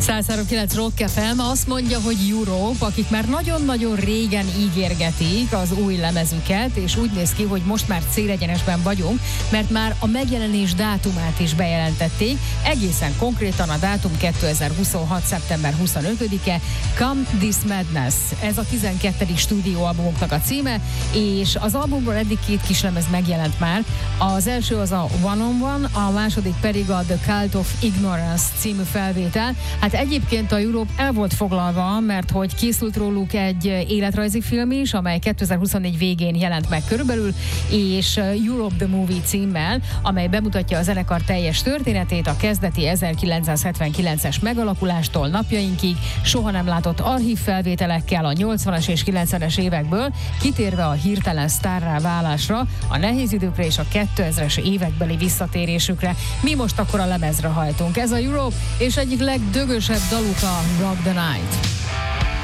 103.9 Rock FM azt mondja, hogy Europe, akik már nagyon-nagyon régen ígérgetik az új lemezüket, és úgy néz ki, hogy most már célegyenesben vagyunk, mert már a megjelenés dátumát is bejelentették, egészen konkrétan a dátum 2026. szeptember 25-e, Come This Madness. Ez a 12. stúdióalbumoknak a címe, és az albumról eddig 2 kislemez megjelent már. Az első az a One on One, a második pedig a The Cult of Ignorance című felvétel. Hát egyébként a Europe el volt foglalva, mert hogy készült róluk egy életrajzi film is, amely 2024 végén jelent meg körülbelül, és Europe the Movie címmel, amely bemutatja a zenekar teljes történetét, a kezdeti 1979-es megalakulástól napjainkig, soha nem látott archív felvételekkel a 80-as és 90-es évekből, kitérve a hirtelen sztárrá válásra, a nehéz időkre és a 2000-es évekbeli visszatérésükre. Mi most akkor a lemezre hajtunk. Ez a Europe, és egyik legdögösebb daluk a Rock the Night.